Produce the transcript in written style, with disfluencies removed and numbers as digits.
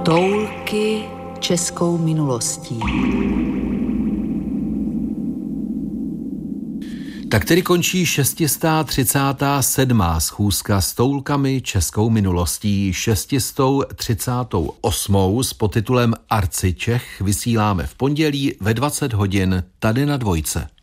Toulky českou minulostí. Tak tedy končí 637. schůzka s toulkami českou minulostí. 638. s podtitulem Arci Čech vysíláme v pondělí ve 20 hodin tady na Dvojce.